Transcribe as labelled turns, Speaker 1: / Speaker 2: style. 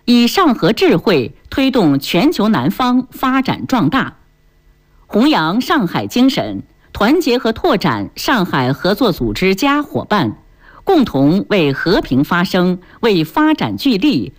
Speaker 1: 以上合智慧推动全球南方发展壮大，弘扬上海精神，团结和拓展上海合作组织伙伴，共同为和平发声、为发展聚力、